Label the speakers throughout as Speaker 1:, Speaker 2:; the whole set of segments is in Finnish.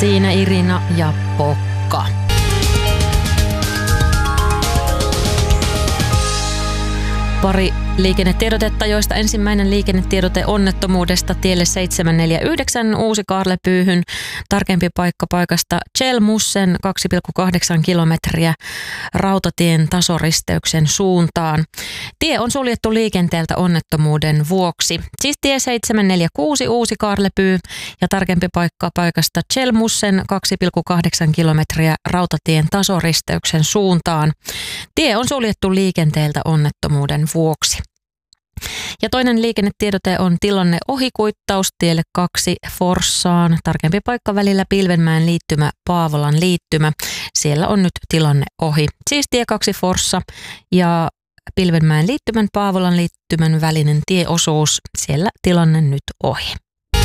Speaker 1: Siinä Irina ja Pokka. Pari liikennetiedotetta, joista ensimmäinen liikennetiedote onnettomuudesta tielle 749 Uusi-Kaarlepyyhyn. Tarkempi paikka paikasta Chelmussen 2,8 kilometriä rautatien tasoristeyksen suuntaan. Tie on suljettu liikenteeltä onnettomuuden vuoksi. Siis tie 746 Uusi-Kaarlepyy ja tarkempi paikka paikasta Chelmussen 2,8 kilometriä rautatien tasoristeyksen suuntaan. Tie on suljettu liikenteeltä onnettomuuden vuoksi. Ja toinen liikennetiedote on tilanne ohikuittaus tielle 2 Forssaan. Tarkempi paikka välillä Pilvenmäen liittymä, Paavolan liittymä. Siellä on nyt tilanne ohi. Siis tie 2 Forssa ja Pilvenmäen liittymän, Paavolan liittymän välinen tieosuus. Siellä tilanne nyt ohi.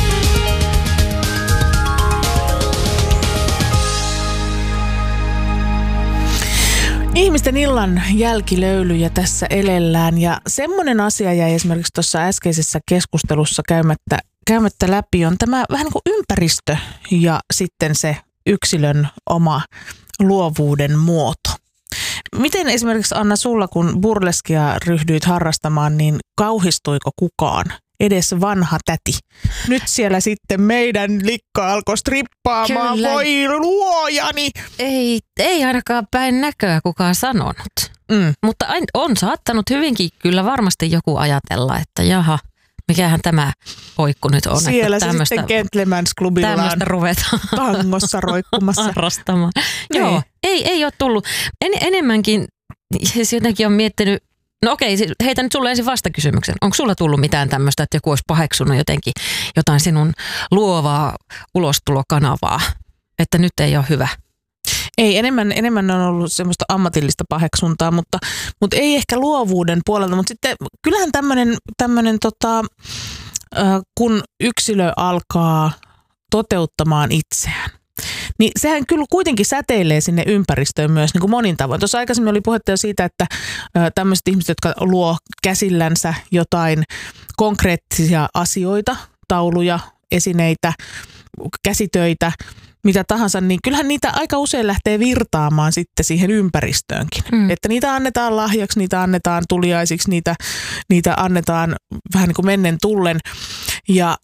Speaker 2: Ihmisten illan jälkilöylyjä tässä elellään ja semmoinen asia jäi esimerkiksi tuossa äskeisessä keskustelussa käymättä läpi on tämä vähän niin kuin ympäristö ja sitten se yksilön oma luovuuden muoto. Miten esimerkiksi Anna sulla, kun burleskia ryhdyit harrastamaan, niin kauhistuiko kukaan? Edes vanha täti. Nyt siellä sitten meidän likka alkoi strippaamaan. Kyllä. Voi luojani!
Speaker 1: Ei ainakaan päin näköä kukaan sanonut. Mutta on saattanut hyvinkin kyllä varmasti joku ajatella, että jaha, mikähän tämä oikku nyt on.
Speaker 2: Siellä se sitten Gentleman's Clubillaan
Speaker 1: tämmöistä ruvetaan
Speaker 2: tangossa roikkumassa.
Speaker 1: Harrastamaan. Joo, ei ole tullut. Enemmänkin siis jotenkin on miettinyt. No okei, heitä nyt sulle ensin vastakysymyksen. Onko sulla tullut mitään tämmöistä, että joku olisi paheksunut jotenkin jotain sinun luovaa ulostulokanavaa, että nyt ei ole hyvä?
Speaker 2: Ei, enemmän on ollut semmoista ammatillista paheksuntaa, mutta ei ehkä luovuuden puolelta. Mutta sitten kyllähän tämmöinen kun yksilö alkaa toteuttamaan itseään, niin sehän kyllä kuitenkin säteilee sinne ympäristöön myös niin kuin monin tavoin. Tuossa aikaisemmin oli puhetta jo siitä, että tämmöiset ihmiset, jotka luo käsillänsä jotain konkreettisia asioita, tauluja, esineitä, käsitöitä, mitä tahansa, niin kyllähän niitä aika usein lähtee virtaamaan sitten siihen ympäristöönkin. Että niitä annetaan lahjaksi, niitä annetaan tuliaisiksi, niitä annetaan vähän niin kuin mennen tullen. Ja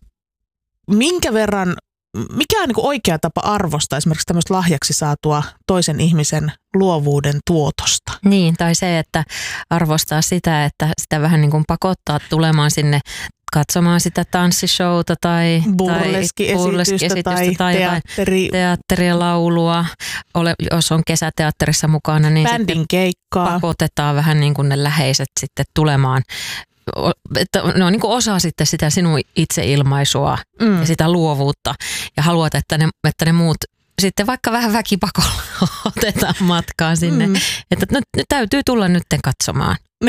Speaker 2: mikä on niin kuin oikea tapa arvostaa esimerkiksi tämmöistä lahjaksi saatua toisen ihmisen luovuuden tuotosta?
Speaker 1: Niin, tai se, että arvostaa sitä, että sitä vähän niin kuin pakottaa tulemaan sinne katsomaan sitä tanssishowta tai
Speaker 2: burleskiesitystä tai
Speaker 1: teatteria, laulua. Jos on kesäteatterissa mukana, niin
Speaker 2: bändin keikkaa
Speaker 1: pakotetaan vähän niin kuin ne läheiset sitten tulemaan. Että ne on niin kuin osa sitten sitä sinun itseilmaisua ja sitä luovuutta ja haluat, että ne muut sitten vaikka vähän väkipakolla otetaan matkaan sinne, että nyt täytyy tulla nytten katsomaan.